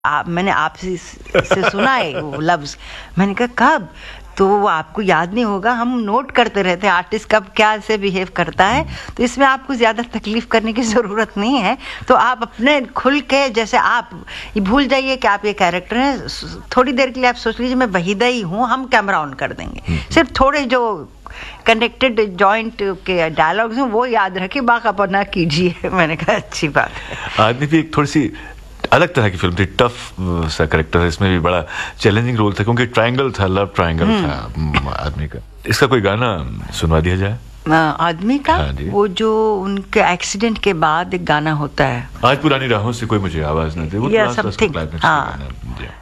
मैंने आपसे से सुना है वो लफ्ज। मैंने कहा कब? तो वो आपको याद नहीं होगा, हम नोट करते रहते हैं आर्टिस्ट कब क्या से बिहेव करता है, तो इसमें आपको ज़्यादा तकलीफ करने की ज़रूरत नहीं है। तो आप अपने खुल के, जैसे आप ये भूल जाइए कि आप ये कैरेक्टर हैं, थोड़ी देर के लिए आप सोच लीजिए मैं वहीदा ही हूँ, हम कैमरा ऑन कर देंगे, सिर्फ थोड़े जो कनेक्टेड जॉइंट के डायलॉग्स हैं वो याद रखिए, बाकी अपना कीजिए। मैंने कहा अच्छी बात है। आदमी भी एक थोड़ी सी अलग तरह की फिल्म थी, टफ सा करेक्टर है, इसमें भी बड़ा चैलेंजिंग रोल था क्योंकि ट्रायंगल था, लव ट्रायंगल था आदमी का। इसका कोई गाना सुनवा दिया जाए आदमी का? हाँ, वो जो उनके एक्सीडेंट के बाद एक गाना होता है, आज पुरानी राहों से कोई मुझे आवाज न दे, वो समथिंग। हाँ।